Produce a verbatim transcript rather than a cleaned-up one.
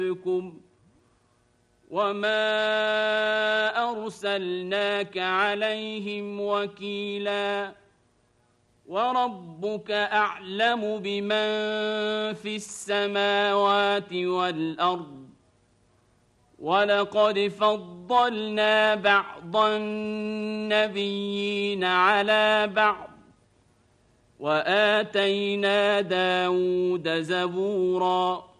وما أرسلناك عليهم وكيلا وربك أعلم بمن في السماوات والأرض ولقد فضلنا بعض النبيين على بعض وآتينا داود زبورا